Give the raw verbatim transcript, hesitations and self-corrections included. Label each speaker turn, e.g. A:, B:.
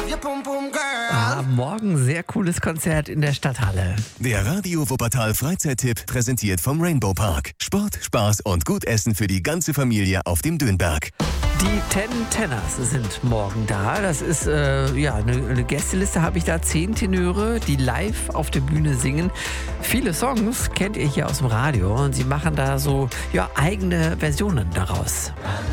A: Ah, morgen sehr cooles Konzert in der Stadthalle.
B: Der Radio Wuppertal Freizeittipp präsentiert vom Rainbow Park. Sport, Spaß und gut Essen für die ganze Familie auf dem Dönberg.
A: Die Ten Tenors sind morgen da. Das ist äh, ja eine, eine Gästeliste, habe ich da. Zehn Tenöre, die live auf der Bühne singen. Viele Songs kennt ihr hier aus dem Radio und sie machen da so ja, eigene Versionen daraus.